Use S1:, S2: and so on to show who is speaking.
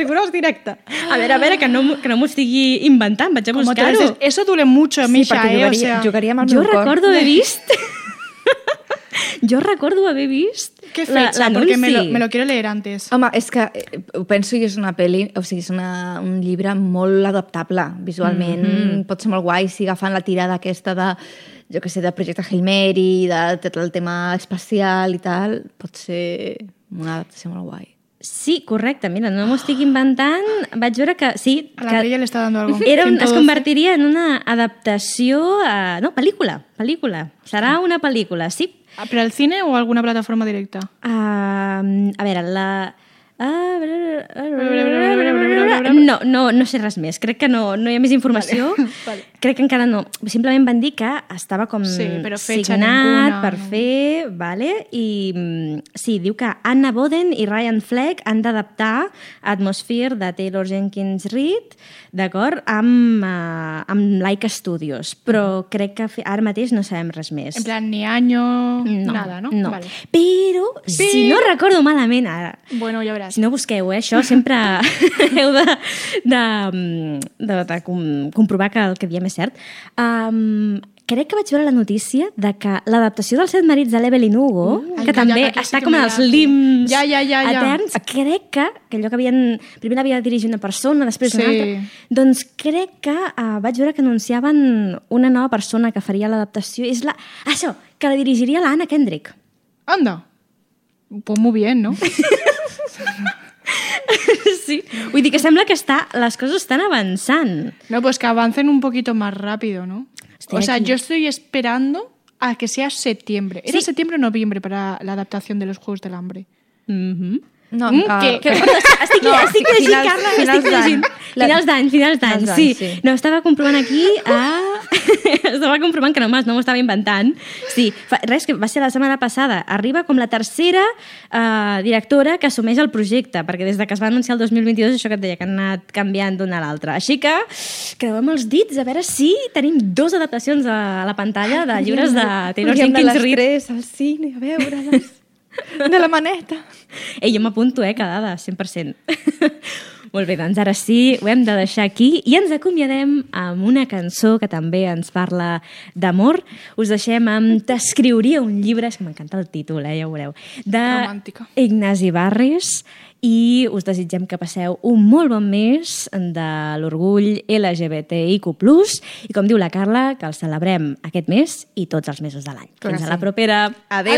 S1: Furiosos directe. A veure, que no m'ho estigui inventant, vaig a buscar-ho.
S2: Eso duele mucho, Misha,
S3: jugaria amb el
S1: Jo
S3: meu cor.
S1: recordo haver vist... Jo recordo haver vist
S2: ¿Qué fecha? Porque me lo quiero leer antes.
S3: Home, és que ho penso i és una pel·li, o sigui, és un llibre molt adaptable visualment, pot ser molt guai si agafen la tirada aquesta de, jo què sé, de Projecte Hail Mary, de tot el tema espacial i tal, pot ser una adaptació molt guai.
S1: Sí, correcte, mira, no m'ho estic inventant, vaig veure que sí...
S2: A la peli le está dando algo.
S1: Es convertiria en una adaptació... No, pel·lícula. Serà una pel·lícula, sí.
S2: ¿Pero al cine o alguna plataforma directa?
S1: A veure, No sé res més. Crec que no hi ha més informació. Vale. Crec que encara no. Simplement van dir que estava com signat per fer... Vale? I sí, diu que Anna Boden i Ryan Fleck han d'adaptar Atmosphere de Taylor Jenkins Reid, d'acord, amb Laika Studios. Però crec que ara mateix no sabem res més.
S2: En plan, ni año... nada, no?
S1: No.
S2: Vale.
S1: Però, si no recordo malament ara...
S2: Bueno, ja veràs.
S1: Si no busqueu, això sempre heu de comprovar que el que diem és cert. Crec que vaig veure la notícia de que l'adaptació dels 7 marits de l'Evelyn Hugo, que també està com en els limbs eterns, crec que allò que primer l'havia de dirigir una persona, després una altra, doncs crec que vaig veure que anunciaven una nova persona que faria l'adaptació, és això, que la dirigiria l'Anna Kendrick.
S2: Anda, pues muy bien, ¿no?
S1: Sí, vull dir que sembla que les coses estan avançant.
S2: No, pues que avancen un poquito más rápido, ¿no? O sea, yo estoy esperando a que sea septiembre. ¿Era septiembre o noviembre para la adaptación de los Juegos del Hambre?
S3: No,
S1: estic llegint, Carla, estic llegint. Finals d'any, sí. No, estava comprovant aquí... Estava comprovant que no m'ho estava inventant. Sí, res, que va ser la setmana passada. Arriba com la tercera directora que assumeix el projecte, perquè des que es va anunciar el 2022, això que et deia, que han anat canviant d'una a l'altra. Així que creuem els dits a veure si tenim 2 adaptacions a la pantalla de llibres de Taylor Jenkins Reid.
S3: De les 3 al cine, a veure-les. De la maneta.
S1: Ei, jo m'apunto, quedada, 100%. Molt bé, doncs ara sí, ho hem de deixar aquí i ens acomiadem amb una cançó que també ens parla d'amor. Us deixem amb T'escriuria un llibre, és que m'encanta el títol, ja ho veureu, de Ignasi Barris, i us desitgem que passeu un molt bon mes de l'orgull LGBTIQ+, i com diu la Carla, que el celebrem aquest mes i tots els mesos de l'any. Fins a la propera.
S3: Adéu.